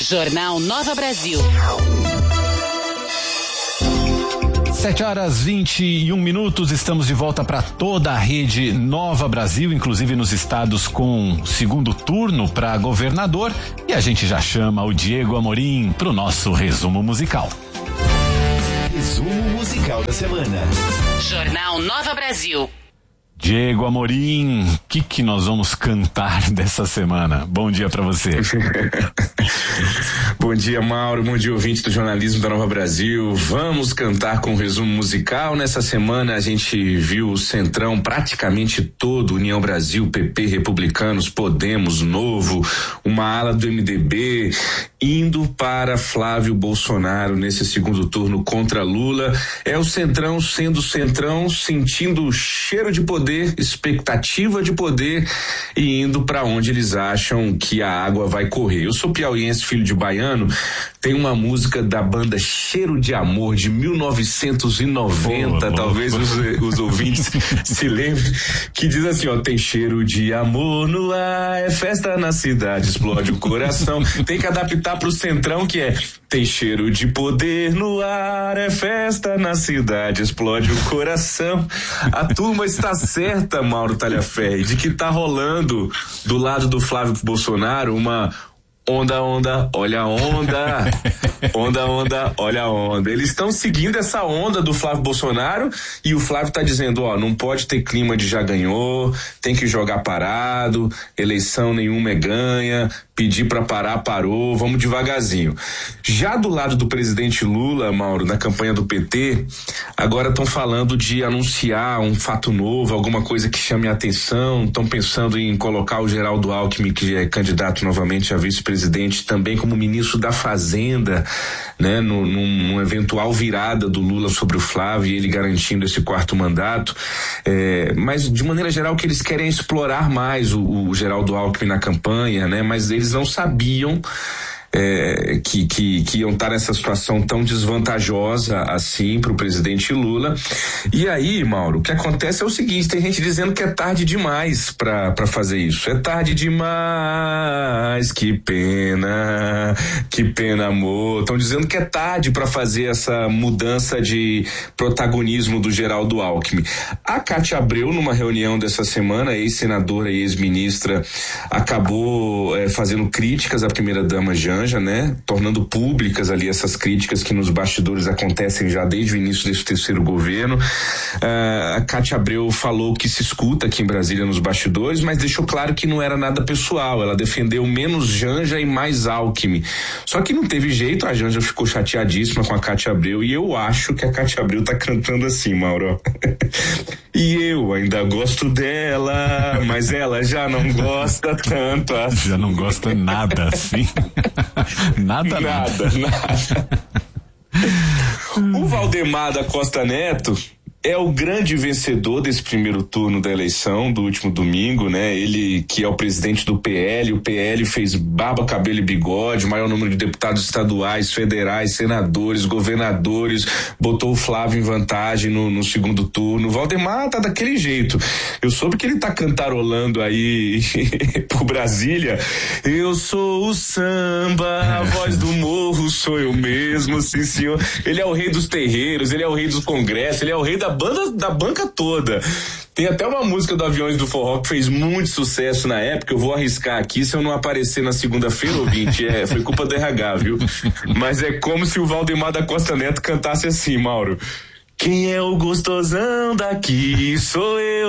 Jornal Nova Brasil. 7h21, estamos de volta para toda a rede Nova Brasil, inclusive nos estados com segundo turno para governador, e a gente já chama o Diego Amorim para o nosso resumo musical. Resumo musical da semana. Jornal Nova Brasil. Diego Amorim, o que nós vamos cantar dessa semana? Bom dia pra você. Bom dia, Mauro, bom dia, ouvinte do jornalismo da Nova Brasil. Vamos cantar com um resumo musical. Nessa semana a gente viu o Centrão praticamente todo, União Brasil, PP, Republicanos, Podemos, Novo, uma ala do MDB, indo para Flávio Bolsonaro nesse segundo turno contra Lula. É o Centrão sendo Centrão, sentindo o cheiro de poder, expectativa de poder e indo para onde eles acham que a água vai correr. Eu sou piauiense, filho de baiano. Tem uma música da banda Cheiro de Amor de 1990, talvez os ouvintes se lembrem, que diz assim, ó: tem cheiro de amor no ar, é festa na cidade, explode o coração. Tem que adaptar pro Centrão, que é: tem cheiro de poder no ar, é festa na cidade, explode o coração. A turma está certa, Mauro Talhaferri, de que tá rolando do lado do Flávio Bolsonaro uma onda, onda, olha a onda. Onda, onda, olha a onda. Eles estão seguindo essa onda do Flávio Bolsonaro e o Flávio tá dizendo, ó, não pode ter clima de já ganhou, tem que jogar parado, eleição nenhuma é ganha, pedir pra parar, parou, vamos devagarzinho. Já do lado do presidente Lula, Mauro, na campanha do PT, agora estão falando de anunciar um fato novo, alguma coisa que chame a atenção, estão pensando em colocar o Geraldo Alckmin, que é candidato novamente a vice-presidente, também como ministro da Fazenda, né, num eventual virada do Lula sobre o Flávio e ele garantindo esse quarto mandato, mas de maneira geral o que eles querem é explorar mais o Geraldo Alckmin na campanha, né, mas eles não sabiam que iam estar nessa situação tão desvantajosa assim para o presidente Lula. E aí, Mauro, o que acontece é o seguinte: tem gente dizendo que é tarde demais para fazer isso. É tarde demais, que pena, amor. Estão dizendo que é tarde para fazer essa mudança de protagonismo do Geraldo Alckmin. A Cátia Abreu, numa reunião dessa semana, ex-senadora e ex-ministra, acabou fazendo críticas à primeira-dama Janja, né? Tornando públicas ali essas críticas que nos bastidores acontecem já desde o início desse terceiro governo. A Cátia Abreu falou que se escuta aqui em Brasília nos bastidores, mas deixou claro que não era nada pessoal. Ela defendeu menos Janja e mais Alckmin. Só que não teve jeito, a Janja ficou chateadíssima com a Cátia Abreu e eu acho que a Cátia Abreu tá cantando assim, Mauro. E eu ainda gosto dela, mas ela já não gosta tanto assim. Já não gosta nada assim. Nada. O Valdemar da Costa Neto é o grande vencedor desse primeiro turno da eleição do último domingo, né? Ele que é o presidente do PL, o PL fez barba, cabelo e bigode, maior número de deputados estaduais, federais, senadores, governadores, botou o Flávio em vantagem no segundo turno. O Valdemar tá daquele jeito. Eu soube que ele tá cantarolando aí por Brasília. Eu sou o samba, a voz do morro sou eu mesmo, sim senhor. Ele é o rei dos terreiros, ele é o rei dos congressos, ele é o rei da banca toda. Tem até uma música do Aviões do Forró que fez muito sucesso na época. Eu vou arriscar aqui, se eu não aparecer na segunda-feira, ouvinte, foi culpa do RH, viu? Mas é como se o Valdemar da Costa Neto cantasse assim, Mauro: quem é o gostosão daqui? Sou eu.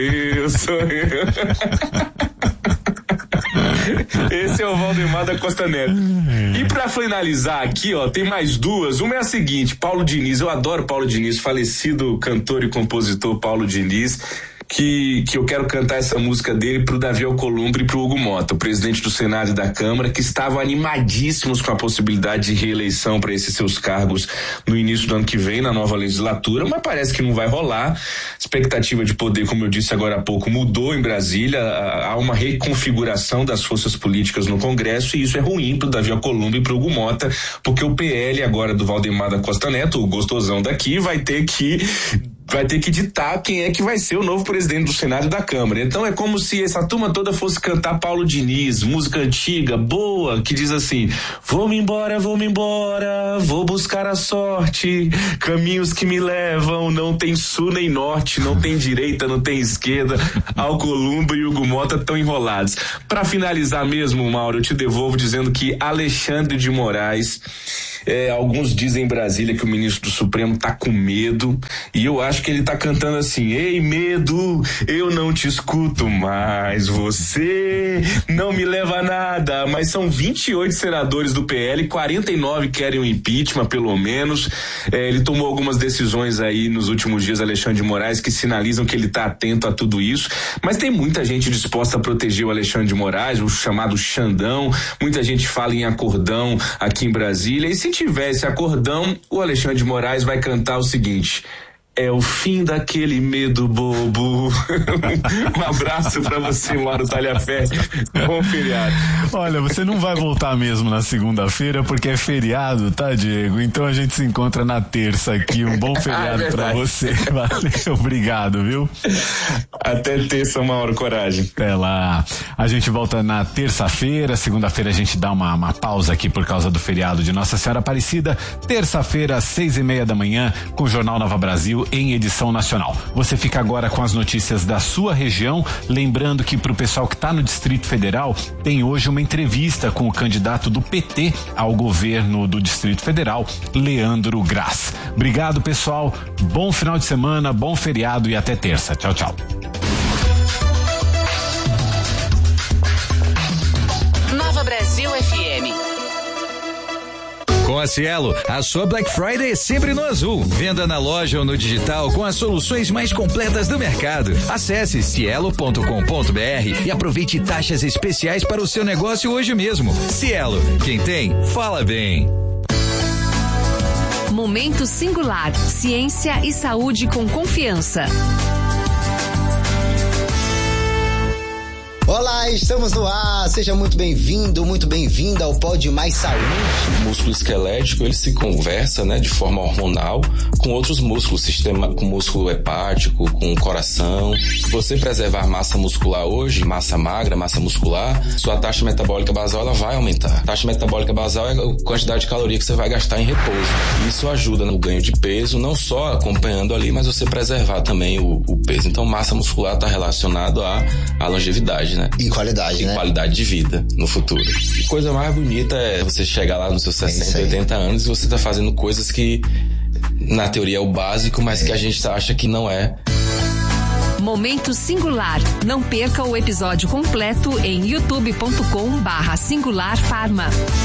Esse é o Valdemar da Costa Neto. E pra finalizar aqui, ó, tem mais duas. Uma é a seguinte: Paulo Diniz. Eu adoro Paulo Diniz, falecido cantor e compositor Paulo Diniz, que eu quero cantar essa música dele pro Davi Alcolumbre e pro Hugo Mota, o presidente do Senado e da Câmara, que estavam animadíssimos com a possibilidade de reeleição para esses seus cargos no início do ano que vem, na nova legislatura, mas parece que não vai rolar. Expectativa de poder, como eu disse agora há pouco, mudou em Brasília. Há uma reconfiguração das forças políticas no Congresso e isso é ruim pro Davi Alcolumbre e pro Hugo Mota, porque o PL agora do Valdemar da Costa Neto, o gostosão daqui, vai ter que vai ter que ditar quem é que vai ser o novo presidente do Senado e da Câmara. Então é como se essa turma toda fosse cantar Paulo Diniz, música antiga, boa, que diz assim: vou-me embora, vou buscar a sorte, caminhos que me levam, não tem sul nem norte, não tem direita, não tem esquerda, Alcolumba e Hugo Mota estão enrolados. Para finalizar mesmo, Mauro, eu te devolvo dizendo que Alexandre de Moraes, alguns dizem em Brasília que o ministro do Supremo tá com medo, e eu acho que ele tá cantando assim: ei, medo, eu não te escuto mais, você não me leva a nada. Mas são 28 senadores do PL, 49 querem o impeachment, pelo menos. Ele tomou algumas decisões aí nos últimos dias, Alexandre de Moraes, que sinalizam que ele tá atento a tudo isso, mas tem muita gente disposta a proteger o Alexandre de Moraes, o chamado Xandão. Muita gente fala em acordão aqui em Brasília, e se tivesse acordão, o Alexandre de Moraes vai cantar o seguinte: é o fim daquele medo bobo. Um abraço pra você, Mauro Talhaferro. Bom feriado. Olha, você não vai voltar mesmo na segunda-feira porque é feriado, tá, Diego? Então a gente se encontra na terça aqui. Um bom feriado pra você. Valeu, obrigado, viu? Até terça, Mauro, coragem. Até lá. A gente volta na terça-feira. Segunda-feira a gente dá uma pausa aqui por causa do feriado de Nossa Senhora Aparecida. Terça-feira, às 6:30 da manhã, com o Jornal Nova Brasil em edição nacional. Você fica agora com as notícias da sua região, lembrando que pro pessoal que tá no Distrito Federal, tem hoje uma entrevista com o candidato do PT ao governo do Distrito Federal, Leandro Graz. Obrigado, pessoal. Bom final de semana, bom feriado e até terça. Tchau, tchau. Nova Brasil FM. Com a Cielo, a sua Black Friday é sempre no azul. Venda na loja ou no digital com as soluções mais completas do mercado. Acesse cielo.com.br e aproveite taxas especiais para o seu negócio hoje mesmo. Cielo, quem tem, fala bem. Momento Singular. Ciência e saúde com confiança. Olá, estamos no ar. Seja muito bem-vindo, muito bem-vinda ao Pode Mais Saúde. O músculo esquelético, ele se conversa, de forma hormonal com outros músculos, com músculo hepático, com o coração. Se você preservar massa muscular hoje, massa magra, massa muscular, sua taxa metabólica basal ela vai aumentar. A taxa metabólica basal é a quantidade de caloria que você vai gastar em repouso. Isso ajuda no ganho de peso, não só acompanhando ali, mas você preservar também o peso. Então, massa muscular está relacionado à longevidade, E qualidade, e qualidade de vida no futuro. E coisa mais bonita é você chegar lá nos seus 60, 80 anos e você tá fazendo coisas que na teoria é o básico, mas que a gente acha que não é. Momento Singular. Não perca o episódio completo em youtube.com/singularfarma.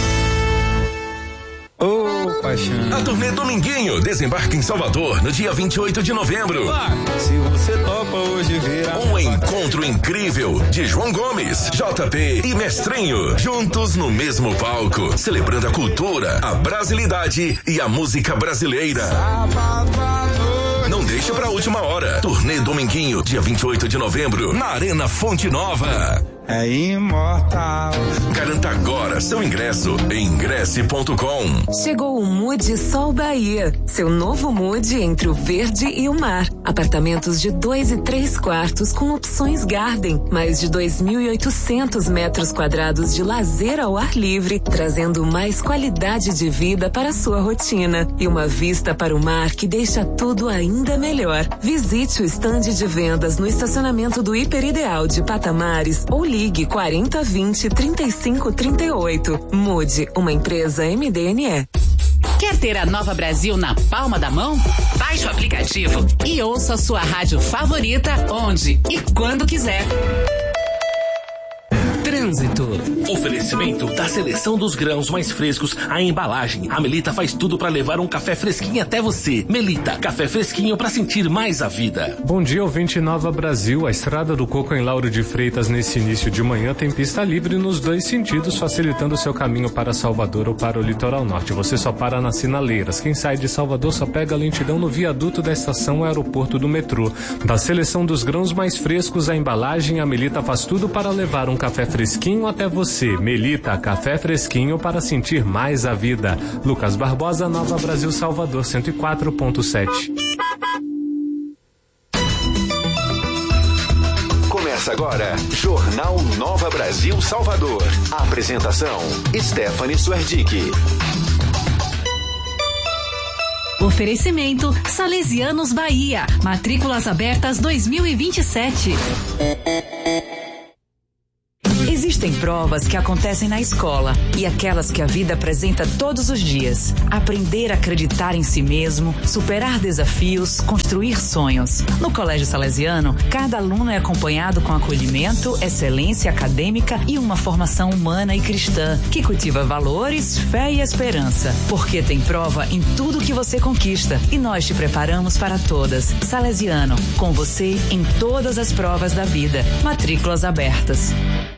A turnê Dominguinho desembarca em Salvador no dia 28 de novembro. Se você topa hoje ver Um encontro incrível de João Gomes, JP e Mestrinho, juntos no mesmo palco, celebrando a cultura, a brasilidade e a música brasileira. Não deixe pra última hora. Turnê Dominguinho, dia 28 de novembro, na Arena Fonte Nova. é imortal. Garanta agora seu ingresso em ingresse.com. Chegou o Mood Sol Bahia, seu novo Mood entre o verde e o mar. Apartamentos de 2 e 3 quartos com opções Garden, mais de 2.800 metros quadrados de lazer ao ar livre, trazendo mais qualidade de vida para a sua rotina e uma vista para o mar que deixa tudo ainda melhor. Visite o estande de vendas no estacionamento do Hiper Ideal de Patamares ou ligue 4020-3538. Mude, uma empresa MDNE. Quer ter a Nova Brasil na palma da mão? Baixe o aplicativo e ouça a sua rádio favorita onde e quando quiser. Trânsito. Oferecimento da seleção dos grãos mais frescos, a embalagem. A Melita faz tudo para levar um café fresquinho até você. Melita, café fresquinho para sentir mais a vida. Bom dia, ouvinte Nova Brasil. A Estrada do Coco em Lauro de Freitas nesse início de manhã tem pista livre nos dois sentidos, facilitando o seu caminho para Salvador ou para o litoral norte. Você só para nas sinaleiras. Quem sai de Salvador só pega a lentidão no viaduto da estação aeroporto do metrô. Da seleção dos grãos mais frescos, a embalagem, a Melita faz tudo para levar um café fresquinho até você. Melita, café fresquinho para sentir mais a vida. Lucas Barbosa, Nova Brasil, Salvador, 104.7. agora, Jornal Nova Brasil Salvador. Apresentação, Stephanie Suerdick. Oferecimento Salesianos Bahia. Matrículas abertas 2027. Existem provas que acontecem na escola e aquelas que a vida apresenta todos os dias. Aprender a acreditar em si mesmo, superar desafios, construir sonhos. No Colégio Salesiano, cada aluno é acompanhado com acolhimento, excelência acadêmica e uma formação humana e cristã que cultiva valores, fé e esperança. Porque tem prova em tudo que você conquista e nós te preparamos para todas. Salesiano, com você em todas as provas da vida. Matrículas abertas.